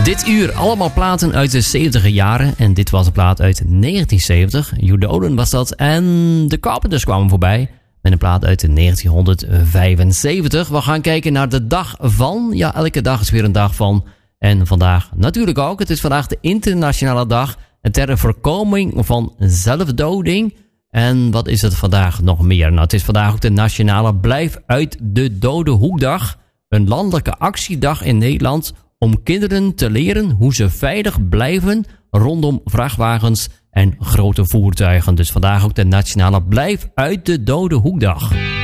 Dit uur allemaal platen uit de 70 jaren. En dit was een plaat uit 1970. You Dolan was dat. En de Carpenters kwamen voorbij met een plaat uit 1975. We gaan kijken naar de dag van. Ja, elke dag is weer een dag van. En vandaag natuurlijk ook. Het is vandaag de internationale dag ter voorkoming van zelfdoding. En wat is het vandaag nog meer? Nou, het is vandaag ook de nationale Blijf uit de Dode Hoekdag. Een landelijke actiedag in Nederland om kinderen te leren hoe ze veilig blijven rondom vrachtwagens en grote voertuigen. Dus vandaag ook de nationale Blijf uit de Dode Hoekdag.